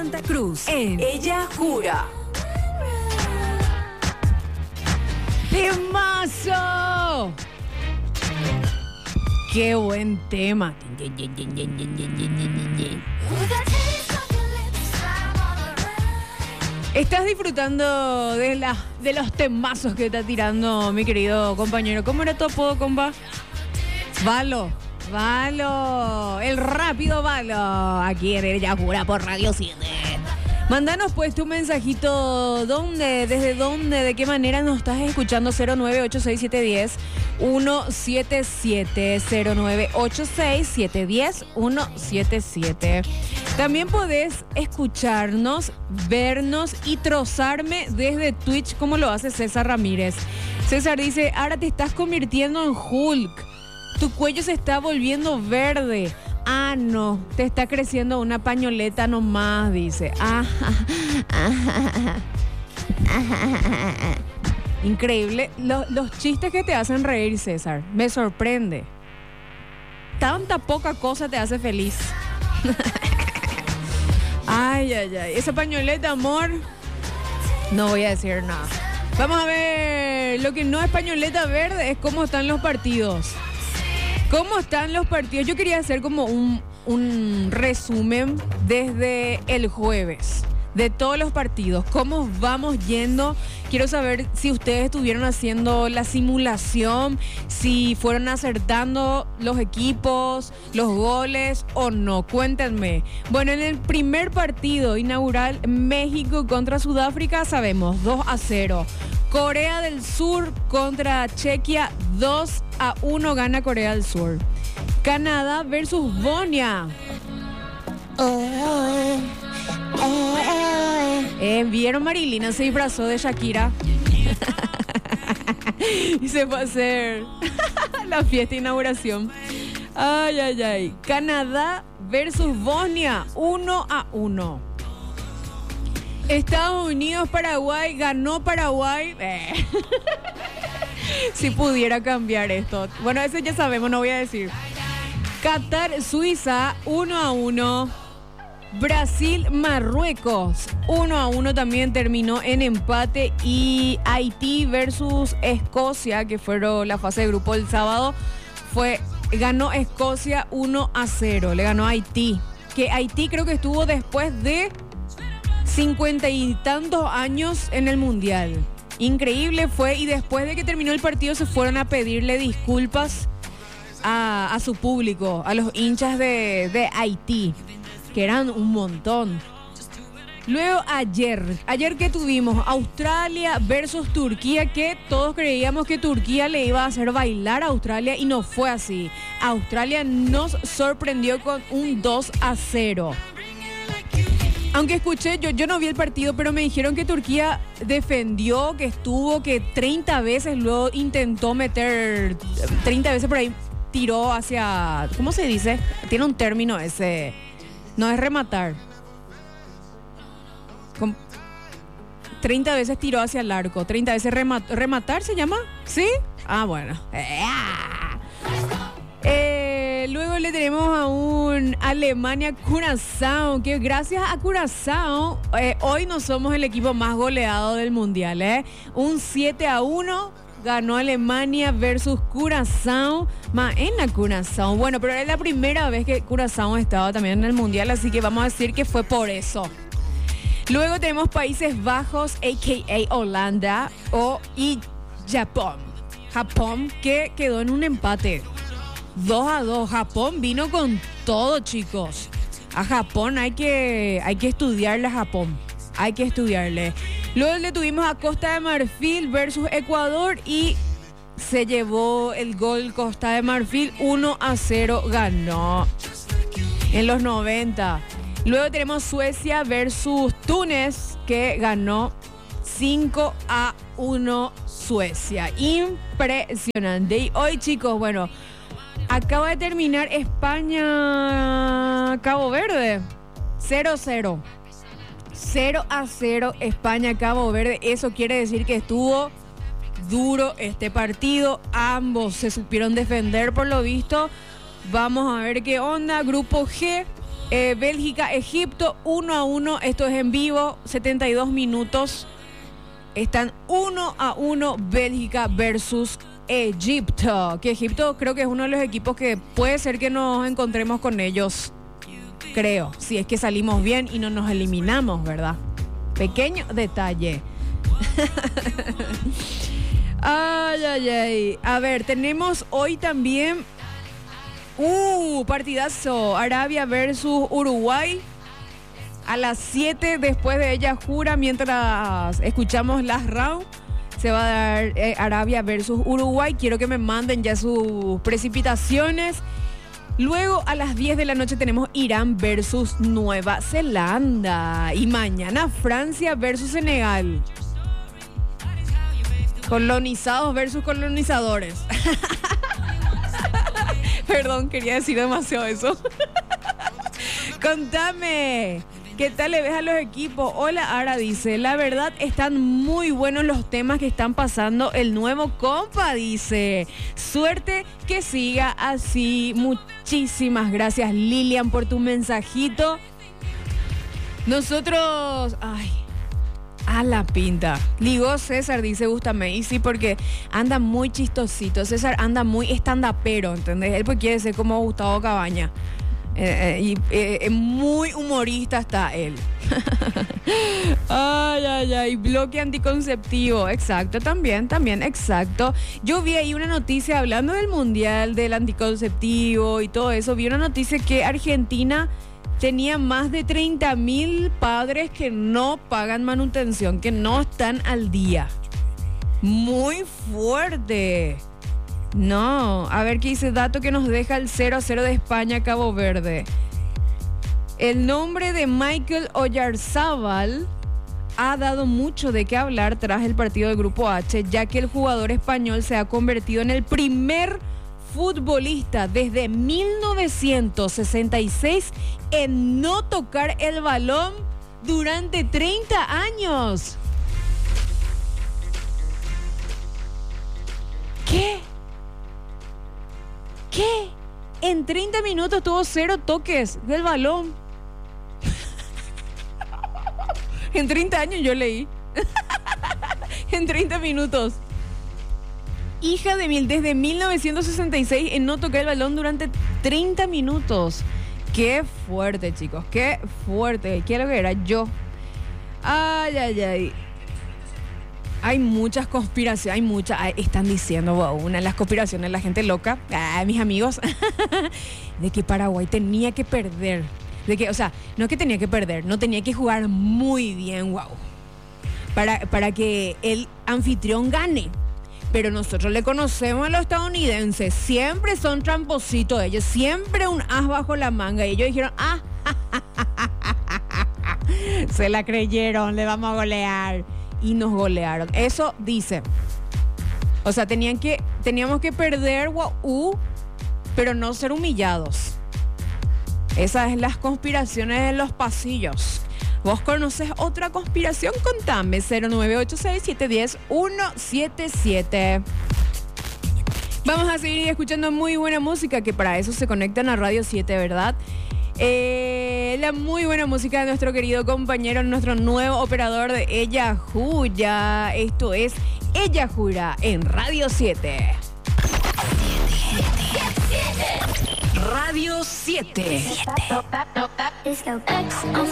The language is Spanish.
Santa Cruz en Ella Jura. ¡Temazo! ¡Qué buen tema! Estás disfrutando de los temazos que está tirando mi querido compañero. ¿Cómo era tu apodo, compa? Valo, el rápido Valo. Aquí en Ella Jura por Radio 7. Mándanos pues tu mensajito, ¿dónde, desde dónde, de qué manera nos estás escuchando? 0986710-177, 0986710-177. También podés escucharnos, vernos y trozarme desde Twitch como lo hace César Ramírez. César dice, ahora te estás convirtiendo en Hulk, tu cuello se está volviendo verde. Ah, no, te está creciendo una pañoleta nomás, dice. Increíble. Los chistes que te hacen reír, César. Me sorprende. Tanta poca cosa te hace feliz. Ay. Esa pañoleta, amor. No voy a decir nada. Vamos a ver. Lo que no es pañoleta verde es cómo están los partidos. ¿Cómo están los partidos? Yo quería hacer como un resumen desde el jueves de todos los partidos. ¿Cómo vamos yendo? Quiero saber si ustedes estuvieron haciendo la simulación, si fueron acertando los equipos, los goles o no. Cuéntenme. Bueno, en el primer partido inaugural, México contra Sudáfrica, sabemos, 2-0. Corea del Sur contra Chequia, 2-1 gana Corea del Sur. Canadá versus Bosnia. ¿Vieron? Marilina se disfrazó de Shakira y se fue a hacer la fiesta de inauguración. Ay. Canadá versus Bosnia, 1-1. Estados Unidos, Paraguay, ganó Paraguay. Si pudiera cambiar esto. Bueno, eso ya sabemos, no voy a decir. Qatar, Suiza, 1-1. Brasil, Marruecos, 1-1 también terminó en empate. Y Haití versus Escocia, que fueron la fase de grupo el sábado, ganó Escocia 1-0. Le ganó Haití. Que Haití creo que estuvo después de 50 y tantos años en el Mundial. Increíble fue, y después de que terminó el partido se fueron a pedirle disculpas a su público, a los hinchas de Haití, que eran un montón. Luego ayer que tuvimos Australia versus Turquía, que todos creíamos que Turquía le iba a hacer bailar a Australia y no fue así. Australia nos sorprendió con un 2-0. Aunque escuché, yo no vi el partido, pero me dijeron que Turquía defendió, que 30 veces, luego intentó meter, 30 veces por ahí tiró hacia, ¿cómo se dice? Tiene un término ese, no es rematar. 30 veces tiró hacia el arco, 30 veces rematar se llama, ¿sí? Ah, bueno. Luego le tenemos a un Alemania-Curazao, que gracias a Curazao hoy no somos el equipo más goleado del mundial. Un 7-1 ganó Alemania versus Curazao. En la Curazao. Bueno, pero es la primera vez que Curazao estaba también en el mundial, así que vamos a decir que fue por eso. Luego tenemos Países Bajos, a.k.a. Holanda, y Japón. Japón, que quedó en un empate. 2-2. Japón vino con todo, chicos. A Japón hay que estudiarle a Japón. Hay que estudiarle. Luego le tuvimos a Costa de Marfil versus Ecuador y se llevó el gol Costa de Marfil. 1-0 ganó en los 90. Luego tenemos Suecia versus Túnez, que ganó 5-1 Suecia. Impresionante. Y hoy, chicos, bueno, acaba de terminar España-Cabo Verde. 0-0. 0-0 España-Cabo Verde. Eso quiere decir que estuvo duro este partido. Ambos se supieron defender por lo visto. Vamos a ver qué onda. Grupo G. Bélgica, Egipto, 1-1. Esto es en vivo, 72 minutos. Están 1-1 Bélgica versus Egipto. Que Egipto creo que es uno de los equipos que puede ser que nos encontremos con ellos. Creo, si es que salimos bien y no nos eliminamos, ¿verdad? Pequeño detalle. Ay, ay, ay. A ver, tenemos hoy también partidazo. Arabia versus Uruguay. A las 7 después de Ella Jura, mientras escuchamos Last Round, se va a dar Arabia versus Uruguay. Quiero que me manden ya sus precipitaciones. Luego a las 10 de la noche tenemos Irán versus Nueva Zelanda. Y mañana Francia versus Senegal. Colonizados versus colonizadores. Perdón, quería decir demasiado eso. Contame, ¿qué tal le ves a los equipos? Hola, Ara dice, la verdad están muy buenos los temas que están pasando el nuevo compa, dice. Suerte que siga así. Muchísimas gracias, Lilian, por tu mensajito. Nosotros... Ay, a la pinta. Ligó César, dice Gustame. Y sí, porque anda muy chistosito. César anda muy estandapero, ¿entendés? Él pues quiere ser como Gustavo Cabaña. Muy humorista está él. Ay, ay, ay. Bloque anticonceptivo. Exacto, también, exacto. Yo vi ahí una noticia hablando del mundial, del anticonceptivo y todo eso. Vi una noticia que Argentina tenía más de 30.000 padres que no pagan manutención, que no están al día. Muy fuerte. No, a ver qué dice dato que nos deja el 0-0 de España, Cabo Verde. El nombre de Michael Oyarzábal ha dado mucho de qué hablar tras el partido del Grupo H, ya que el jugador español se ha convertido en el primer futbolista desde 1966 en no tocar el balón durante 30 años. ¿Qué? En 30 minutos tuvo 0 toques del balón. En 30 años yo leí. En 30 minutos. Hija de mil, desde 1966 en no tocar el balón durante 30 minutos. Qué fuerte, chicos, qué fuerte. Quiero que era yo. Ay, ay, ay. Hay muchas conspiraciones, están diciendo, wow, una de las conspiraciones, la gente loca, mis amigos, de que Paraguay tenía que perder. De que, o sea, no es que tenía que perder, no tenía que jugar muy bien, wow. Para que el anfitrión gane. Pero nosotros le conocemos a los estadounidenses, siempre son trampositos ellos, siempre un as bajo la manga. Y ellos dijeron, se la creyeron, le vamos a golear. Y nos golearon. Eso dice. O sea, teníamos que perder, pero no ser humillados. Esas son las conspiraciones de los pasillos. ¿Vos conoces otra conspiración? Contame. 0986-710-177. Vamos a seguir escuchando muy buena música, que para eso se conectan a Radio 7, ¿verdad? La muy buena música de nuestro querido compañero, nuestro nuevo operador de Ella Jura. Esto es Ella Jura en Radio 7. Radio 7.